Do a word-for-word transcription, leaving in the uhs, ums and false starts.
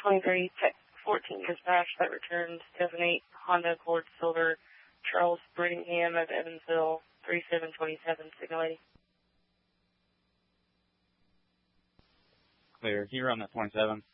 twenty-three, Tech fourteen dispatch that returned seven eight Honda Accord Silver, Charles Brittingham of Evansville, three seven two seven, signal eighty. Clear. Can you run that twenty-seven?